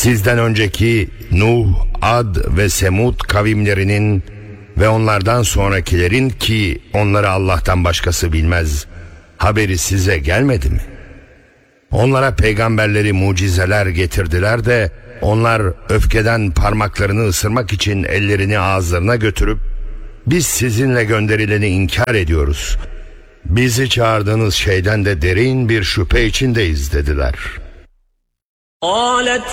Sizden önceki Nuh, Ad ve Semud kavimlerinin ve onlardan sonrakilerin ki onları Allah'tan başkası bilmez, haberi size gelmedi mi? Onlara peygamberleri mucizeler getirdiler de onlar öfkeden parmaklarını ısırmak için ellerini ağızlarına götürüp biz sizinle gönderileni inkar ediyoruz. Bizi çağırdığınız şeyden de derin bir şüphe içindeyiz dediler. قالت